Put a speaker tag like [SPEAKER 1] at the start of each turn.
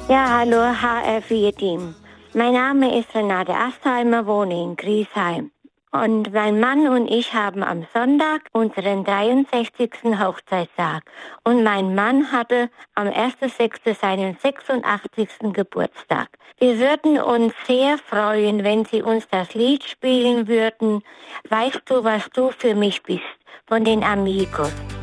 [SPEAKER 1] Ja, hallo HR4-Team. Mein Name ist Renate Astheimer, wohne in Griesheim. Und mein Mann und ich haben am Sonntag unseren 63. Hochzeitstag. Und mein Mann hatte am 1.6. seinen 86. Geburtstag. Wir würden uns sehr freuen, wenn Sie uns das Lied spielen würden. Weißt du, was du für mich bist? Von den Amigos.